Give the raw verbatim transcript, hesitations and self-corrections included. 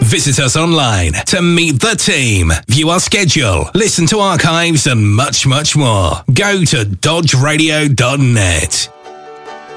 Visit us online to meet the team, view our schedule, listen to archives and much, much more. Go to dodge radio dot net.